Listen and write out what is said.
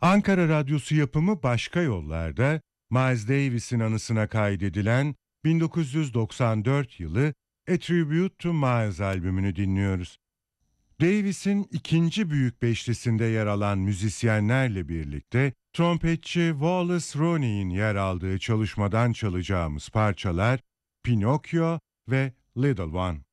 Ankara Radyosu yapımı Başka Yollar'da Miles Davis'in anısına kaydedilen 1994 yılı A Tribute to Miles albümünü dinliyoruz. Davis'in ikinci büyük beşlisinde yer alan müzisyenlerle birlikte trompetçi Wallace Roney'in yer aldığı çalışmadan çalacağımız parçalar Pinocchio ve Little One.